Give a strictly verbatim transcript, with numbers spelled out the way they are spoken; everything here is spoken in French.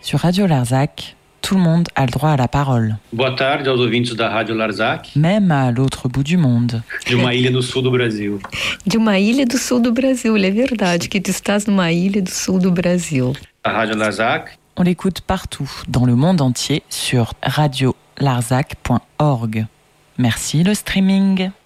Sur Radio Larzac, tout le monde a le droit à la parole. Boa tarde aos ouvintes da Rádio Larzac. Même à l'autre bout du monde. De uma ilha no sul do Brasil. De uma ilha do sul do Brasil, é verdade que tu estás numa ilha do sul do Brasil. A Rádio Larzac. On l'écoute partout, dans le monde entier, sur radio larzac point org. Merci le streaming.